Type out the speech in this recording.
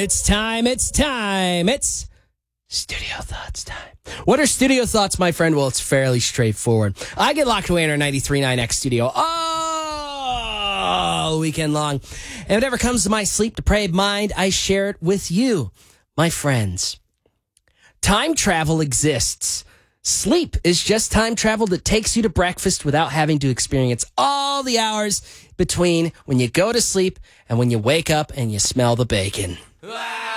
It's time. It's Studio Thoughts time. What are Studio Thoughts, my friend? Well, it's fairly straightforward. I get locked away in our 93.9 X studio all weekend long. And whatever comes to my sleep-deprived mind, I share it with you, my friends. Time travel exists. Sleep is just time travel that takes you to breakfast without having to experience all the hours between when you go to sleep and when you wake up and you smell the bacon.